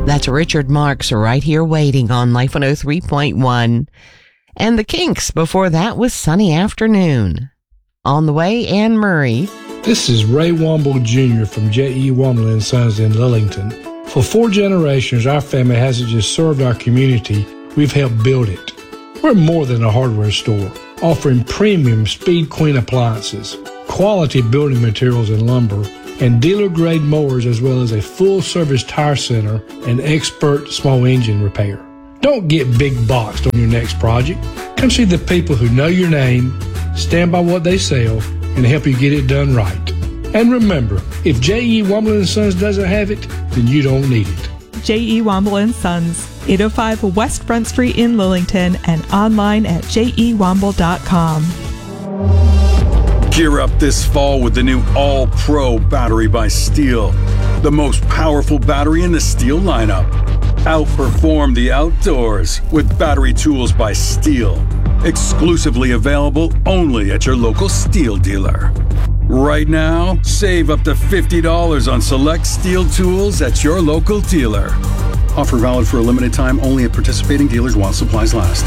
That's Richard Marx right here waiting on Life 103.1. And the Kinks before that was Sunny Afternoon. On the way, Anne Murray. This is Ray Womble Jr. from J.E. Womble & Sons in Lillington. For 4 generations, our family hasn't just served our community, we've helped build it. We're more than a hardware store, offering premium Speed Queen appliances, quality building materials and lumber, and dealer-grade mowers, as well as a full-service tire center and expert small engine repair. Don't get big boxed on your next project. Come see the people who know your name, stand by what they sell, and help you get it done right. And remember, if J.E. Womble & Sons doesn't have it, then you don't need it. J.E. Womble & Sons, 805 West Front Street in Lillington, and online at jewomble.com. Gear up this fall with the new All-Pro battery by Steel, the most powerful battery in the Steel lineup. Outperform the outdoors with battery tools by Steel. Exclusively available only at your local Steel dealer. Right now, save up to $50 on select Steel tools at your local dealer. Offer valid for a limited time only at participating dealers while supplies last.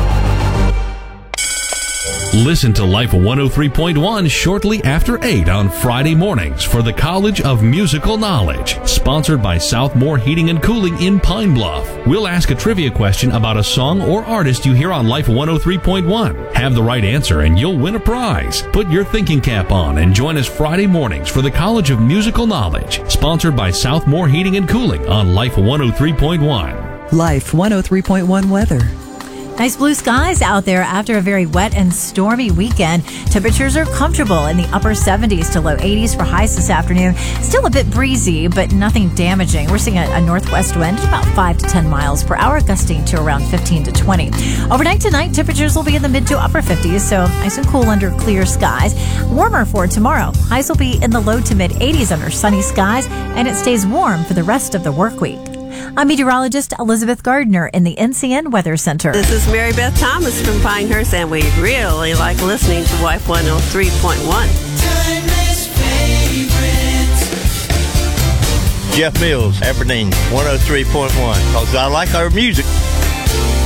Listen to Life 103.1 shortly after 8 on Friday mornings for the College of Musical Knowledge, sponsored by Southmore Heating and Cooling in Pine Bluff. We'll ask a trivia question about a song or artist you hear on Life 103.1. Have the right answer and you'll win a prize. Put your thinking cap on and join us Friday mornings for the College of Musical Knowledge, sponsored by Southmore Heating and Cooling on Life 103.1. Life 103.1 weather. Nice blue skies out there after a very wet and stormy weekend. Temperatures are comfortable in the upper 70s to low 80s for highs this afternoon. Still a bit breezy, but nothing damaging. We're seeing a northwest wind about 5 to 10 miles per hour, gusting to around 15 to 20. Overnight tonight, temperatures will be in the mid to upper 50s, so nice and cool under clear skies. Warmer for tomorrow. Highs will be in the low to mid 80s under sunny skies, and it stays warm for the rest of the work week. I'm meteorologist Elizabeth Gardner in the NCN Weather Center. This is Mary Beth Thomas from Pinehurst, and we really like listening to Life 103.1. Jeff Mills, Aberdeen, 103.1, because I like our music.